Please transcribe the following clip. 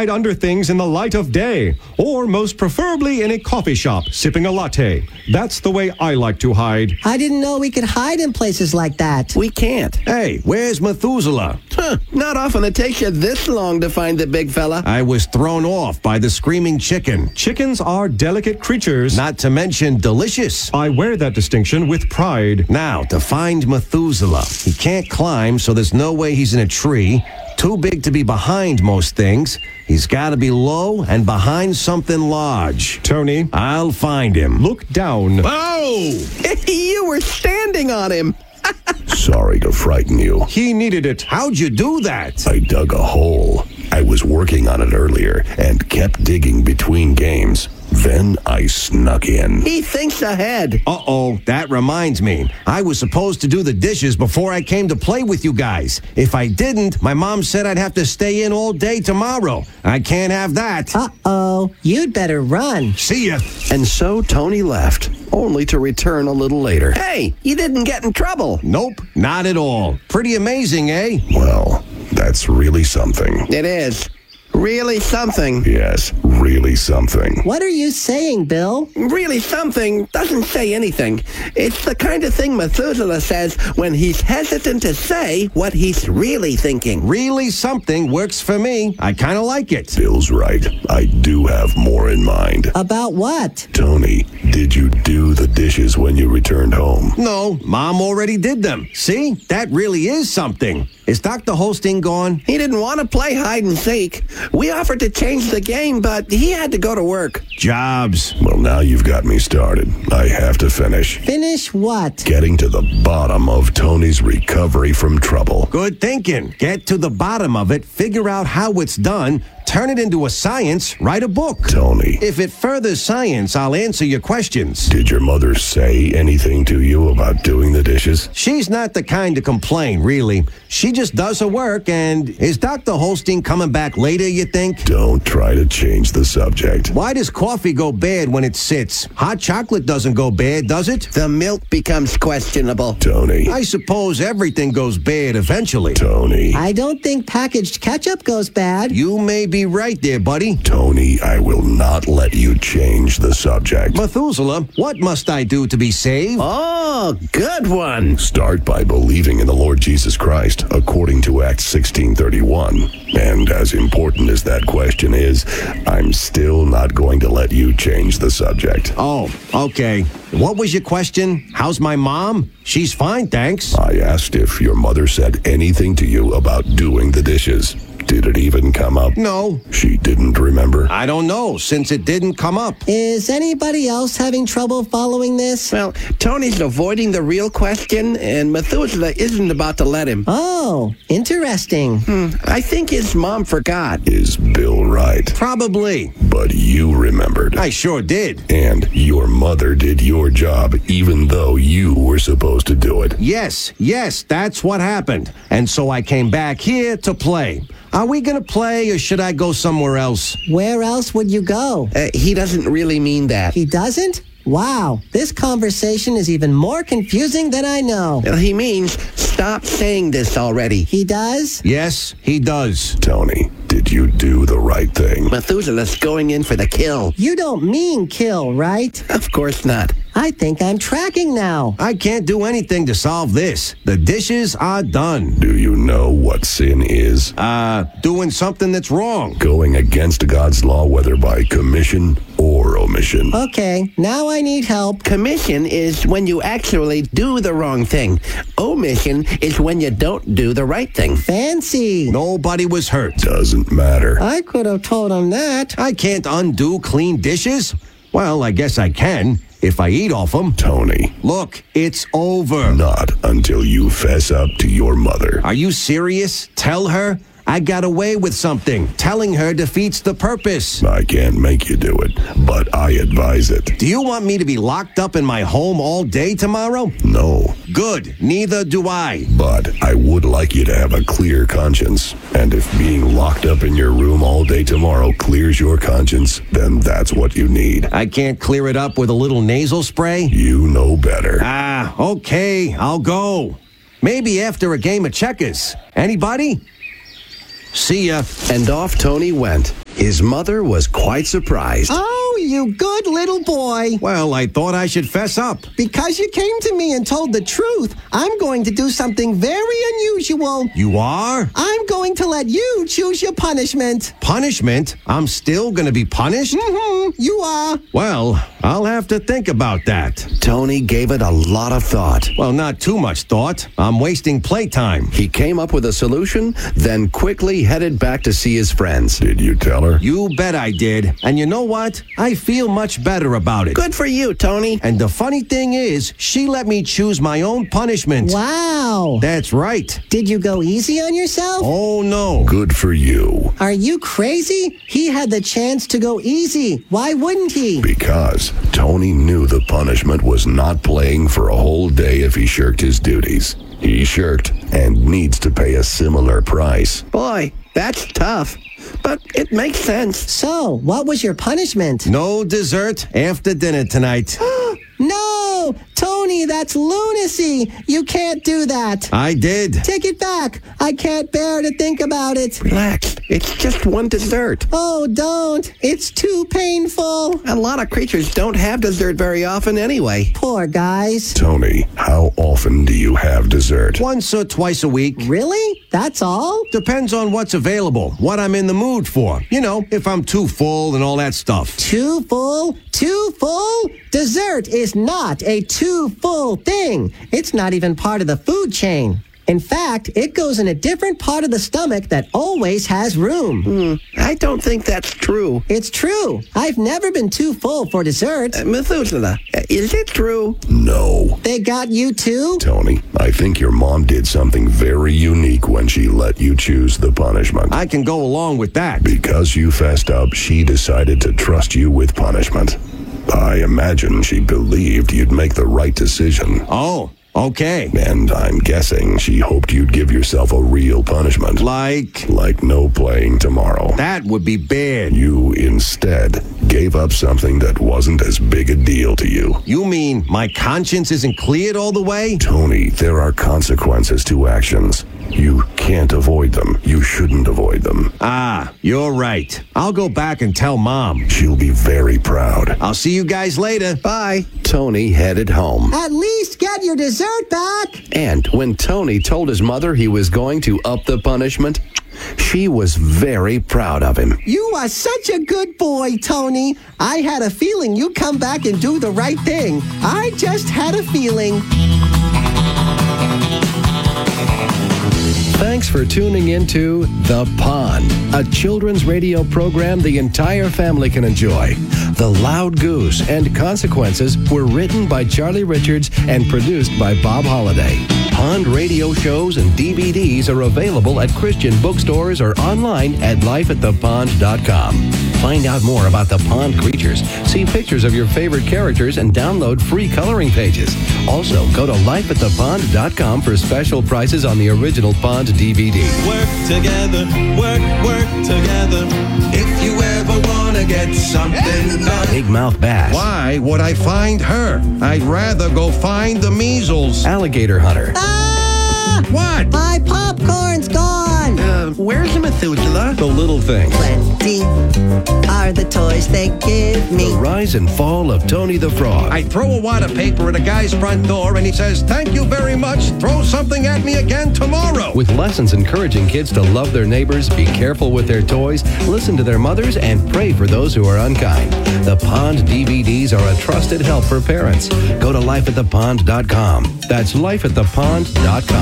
hide under things in the light of day, or most preferably in a coffee shop, sipping a latte. That's the way I like to hide. I didn't know we could hide in places like that. We can't. Hey, where's Methuselah? Not often it takes you this long to find the big fella. I was thrown off by the screaming chicken. Chickens are delicate creatures. Not to mention delicious. I wear that distinction with pride. Now, to find Methuselah. He can't climb, so there's no way he's in a tree. Too big to be behind most things. He's got to be low and behind something large. Tony, I'll find him. look down. Oh! You were standing on him. Sorry to frighten you. He needed it. How'd you do that? I dug a hole. I was working on it earlier and kept digging between games. Then I snuck in. He thinks ahead. Uh-oh, that reminds me. I was supposed to do the dishes before I came to play with you guys. If I didn't, my mom said I'd have to stay in all day tomorrow. I can't have that. Uh-oh, you'd better run. See ya. And so Tony left, only to return a little later. Hey, you didn't get in trouble. Nope, not at all. Pretty amazing, eh? Well, that's really something. It is. Really something. Yes, really something. What are you saying, Bill? Really something doesn't say anything. It's the kind of thing Methuselah says when he's hesitant to say what he's really thinking. Really something works for me. I kind of like it. Bill's right. I do have more in mind. About what? Tony, did you do the dishes when you returned home? No, Mom already did them. See? That really is something. Is Dr. Holstein gone? He didn't want to play hide and seek. We offered to change the game, but he had to go to work. Jobs. Well, now you've got me started. I have to finish. Finish what? Getting to the bottom of Tony's recovery from trouble. Good thinking. Get to the bottom of it, figure out how it's done, turn it into a science, write a book. Tony, If it furthers science, I'll answer your questions. did your mother say anything to you about doing the dishes? She's not the kind to complain, really. She just does her work, and is Dr. Holstein coming back later, you think? Don't try to change the subject. Why does coffee go bad when it sits? Hot chocolate doesn't go bad, does it? The milk becomes questionable. Tony, I suppose everything goes bad eventually. Tony, I don't think packaged ketchup goes bad. You may be right there, buddy. Tony, I will not let you change the subject. Methuselah, what must I do to be saved? Oh, good one. Start by believing in the Lord Jesus Christ, according to Acts 16:31. And as important as that question is, I'm still not going to let you change the subject. Oh, okay. What was your question? How's my mom? She's fine, thanks. I asked if your mother said anything to you about doing the dishes. Did it even come up? No, She didn't remember? I don't know, since it didn't come up. Is anybody else having trouble following this? Well, Tony's avoiding the real question, and Methuselah isn't about to let him. Oh, interesting. I think his mom forgot. Is Bill right? Probably. But you remembered. I sure did. And your mother did your job, even though you were supposed to do it. Yes, that's what happened. And so I came back here to play. Are we going to play, or should I go somewhere else? Where else would you go? He doesn't really mean that. He doesn't? Wow, this conversation is even more confusing than I know. He means stop saying this already. He does? Yes, he does. Tony, did you do the right thing? Methuselah's going in for the kill. You don't mean kill, right? Of course not. I think I'm tracking now. I can't do anything to solve this. The dishes are done. Do you know what sin is? Doing something that's wrong. Going against God's law, whether by commission or omission. Okay, now I need help. Commission is when you actually do the wrong thing. Omission is when you don't do the right thing. Fancy. Nobody was hurt. Doesn't matter. I could have told him that. I can't undo clean dishes? Well, I guess I can, if I eat off them. Tony, Look, it's over. not until you fess up to your mother. Are you serious? Tell her? I got away with something. Telling her defeats the purpose. I can't make you do it, but I advise it. Do you want me to be locked up in my home all day tomorrow? No, Good. Neither do I. but I would like you to have a clear conscience. And if being locked up in your room all day tomorrow clears your conscience, then that's what you need. I can't clear it up with a little nasal spray? You know better. Okay. I'll go. Maybe after a game of checkers. Anybody? See ya. And off Tony went. His mother was quite surprised. Oh, you good little boy. Well, I thought I should fess up. Because you came to me and told the truth, I'm going to do something very unusual. You are? I'm going to let you choose your punishment. Punishment? I'm still going to be punished? You are. Well, I'll have to think about that. Tony gave it a lot of thought. Well, not too much thought. I'm wasting playtime. He came up with a solution, then quickly headed back to see his friends. Did you tell her? You bet I did. And you know what? I feel much better about it. Good for you, Tony. And the funny thing is, she let me choose my own punishment. Wow. That's right. Did you go easy on yourself? Oh, no. Good for you. Are you crazy? He had the chance to go easy. Why wouldn't he? Because Tony knew the punishment was not playing for a whole day if he shirked his duties. He shirked and needs to pay a similar price. Boy, that's tough. But it makes sense. So, what was your punishment? No dessert after dinner tonight. No! Tony, that's lunacy. You can't do that. I did. Take it back. I can't bear to think about it. Relax. It's just one dessert. Oh, don't. It's too painful. A lot of creatures don't have dessert very often anyway. Poor guys. Tony, how often do you have dessert? Once or twice a week. Really? That's all? Depends on what's available, what I'm in the mood for. You know, if I'm too full and all that stuff. Too full? Too full? Dessert is not a too full thing. It's not even part of the food chain. In fact, it goes in a different part of the stomach that always has room. I don't think that's true. It's true. I've never been too full for dessert. Methuselah, is it true? No. They got you too? Tony, I think your mom did something very unique when she let you choose the punishment. I can go along with that. Because you fessed up, she decided to trust you with punishment. I imagine she believed you'd make the right decision. Oh, okay. And I'm guessing she hoped you'd give yourself a real punishment. Like no playing tomorrow. That would be bad. You instead gave up something that wasn't as big a deal to you. You mean my conscience isn't cleared all the way? Tony, there are consequences to actions. You can't avoid them. You shouldn't avoid them. Ah, you're right. I'll go back and tell Mom. She'll be very proud. I'll see you guys later. Bye. Tony headed home. At least get your dessert back. And when Tony told his mother he was going to up the punishment, she was very proud of him. You are such a good boy, Tony. I had a feeling you'd come back and do the right thing. I just had a feeling. Thanks for tuning into The Pond, a children's radio program the entire family can enjoy. The Loud Goose and Consequences were written by Charlie Richards and produced by Bob Holliday. Pond radio shows and DVDs are available at Christian bookstores or online at lifeatthepond.com. Find out more about the pond creatures, see pictures of your favorite characters, and download free coloring pages. Also, go to lifeatthepond.com for special prices on the original Pond DVD. Work together, work together. If you ever want to get something done. Big Mouth Bass. Why would I find her? I'd rather go find the measles. Alligator Hunter. Ah! What? My popcorn's gone. Where's Methuselah? The Little Things. Plenty are the toys they give me. The Rise and Fall of Tony the Frog. I throw a wad of paper at a guy's front door and he says, "Thank you very much. Throw something at me again tomorrow." With lessons encouraging kids to love their neighbors, be careful with their toys, listen to their mothers, and pray for those who are unkind. The Pond DVDs are a trusted help for parents. Go to lifeatthepond.com. That's lifeatthepond.com.